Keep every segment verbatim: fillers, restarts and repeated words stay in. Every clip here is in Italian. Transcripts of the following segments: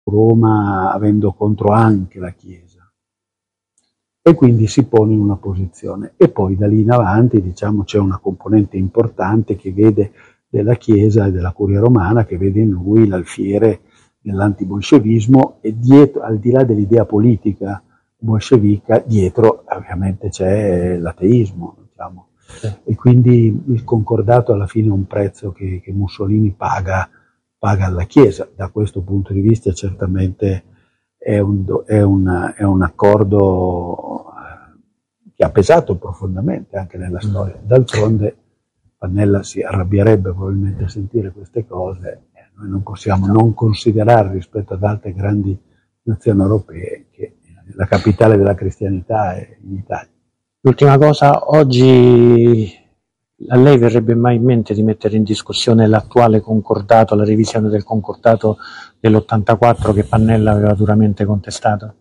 Roma avendo contro anche la Chiesa, e quindi si pone in una posizione. E poi da lì in avanti, diciamo, c'è una componente importante che vede della Chiesa e della Curia Romana, che vede in lui l'alfiere dell'antibolscevismo, e dietro, al di là dell'idea politica bolscevica, dietro ovviamente c'è l'ateismo, diciamo. E quindi il concordato alla fine è un prezzo che, che Mussolini paga, paga alla Chiesa. Da questo punto di vista certamente è un, è una, è un accordo che ha pesato profondamente anche nella storia. D'altronde Pannella si arrabbierebbe probabilmente a sentire queste cose. Noi non possiamo non considerare, rispetto ad altre grandi nazioni europee, che la capitale della cristianità è in Italia. L'ultima cosa, oggi a lei verrebbe mai in mente di mettere in discussione l'attuale concordato, la revisione del concordato dell'ottantaquattro che Pannella aveva duramente contestato?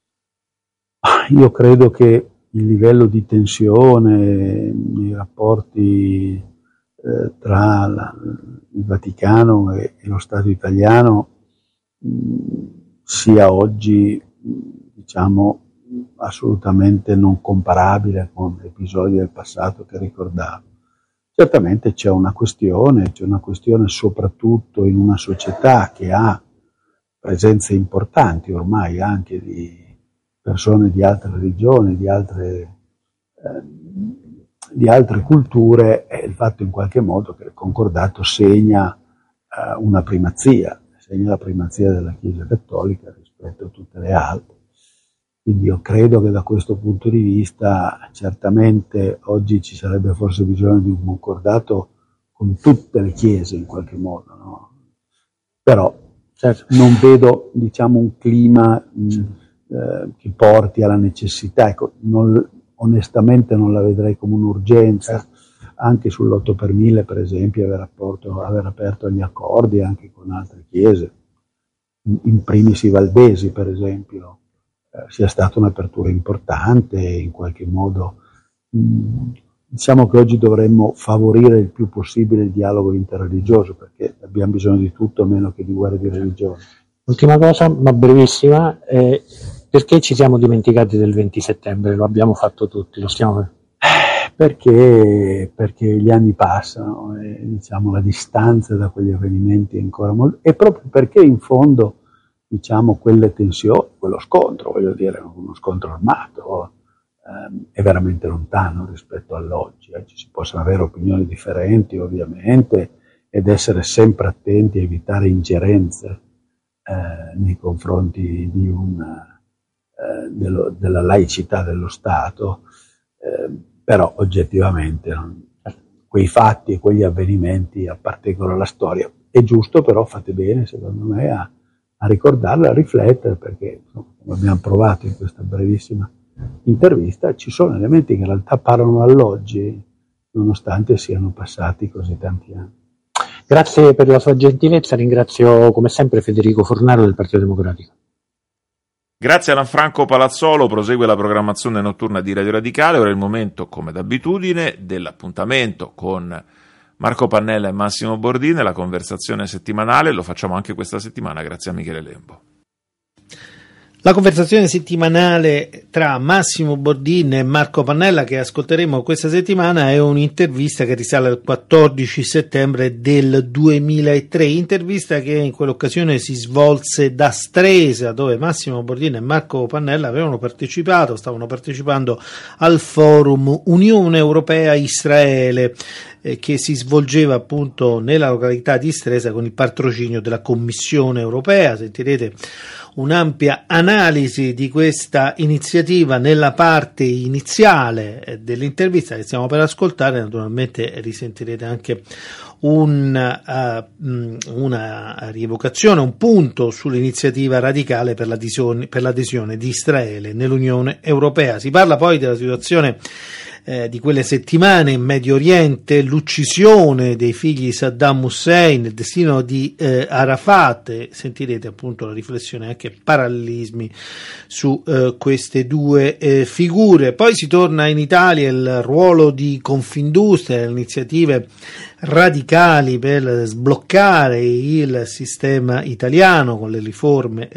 Io credo che il livello di tensione nei rapporti eh, tra la, il Vaticano e, e lo Stato italiano mh, sia oggi, diciamo, assolutamente non comparabile con episodi del passato che ricordavo. Certamente c'è una questione, c'è una questione soprattutto in una società che ha presenze importanti ormai anche di persone di altre religioni, di altre, eh, di altre culture, è il fatto in qualche modo che il concordato segna eh, una primazia, segna la primazia della Chiesa Cattolica rispetto a tutte le altre. Quindi io credo che da questo punto di vista certamente oggi ci sarebbe forse bisogno di un concordato con tutte le chiese in qualche modo, no? Però certo, non vedo, diciamo, un clima mh, eh, che porti alla necessità. Ecco, non, onestamente non la vedrei come un'urgenza. Anche sull'otto per mille, per esempio, aver, apporto, aver aperto gli accordi anche con altre chiese, in, in primis i valdesi, per esempio, sia stata un'apertura importante, in qualche modo mh, diciamo che oggi dovremmo favorire il più possibile il dialogo interreligioso, perché abbiamo bisogno di tutto meno che di guerre di religione. Ultima cosa, ma brevissima, eh, perché ci siamo dimenticati del venti settembre? Lo abbiamo fatto tutti, lo stiamo perché perché gli anni passano e, diciamo, la distanza da quegli avvenimenti è ancora molto, e proprio perché in fondo, diciamo, quelle tensioni, quello scontro, voglio dire, uno scontro armato, ehm, è veramente lontano rispetto all'oggi. Oggi si possono avere opinioni differenti, ovviamente, ed essere sempre attenti a evitare ingerenze eh, nei confronti di una, eh, dello, della laicità dello Stato, eh, però oggettivamente non, quei fatti e quegli avvenimenti appartengono alla storia. È giusto, però fate bene, secondo me, a a ricordarla, a riflettere, perché, insomma, come abbiamo provato in questa brevissima intervista, ci sono elementi che in realtà parlano all'oggi, nonostante siano passati così tanti anni. Grazie per la sua gentilezza, ringrazio come sempre Federico Fornaro del Partito Democratico. Grazie a Lanfranco Palazzolo, prosegue la programmazione notturna di Radio Radicale. Ora è il momento, come d'abitudine, dell'appuntamento con Marco Pannella e Massimo Bordin, la conversazione settimanale. Lo facciamo anche questa settimana grazie a Michele Lembo. La conversazione settimanale tra Massimo Bordin e Marco Pannella che ascolteremo questa settimana è un'intervista che risale al quattordici settembre del duemilatré, intervista che in quell'occasione si svolse da Stresa, dove Massimo Bordin e Marco Pannella avevano partecipato, stavano partecipando al forum Unione Europea Israele, eh, che si svolgeva appunto nella località di Stresa con il patrocinio della Commissione Europea. Sentirete un'ampia analisi di questa iniziativa nella parte iniziale dell'intervista che stiamo per ascoltare. Naturalmente risentirete anche un, uh, una rievocazione, un punto sull'iniziativa radicale per l'adesione, per l'adesione di Israele nell'Unione Europea. Si parla poi della situazione eh, di quelle settimane in Medio Oriente, l'uccisione dei figli di Saddam Hussein, il destino di eh, Arafat. Sentirete appunto la riflessione, anche parallelismi su eh, queste due eh, figure. Poi si torna in Italia, il ruolo di Confindustria, le iniziative radicali per sbloccare il sistema italiano con le riforme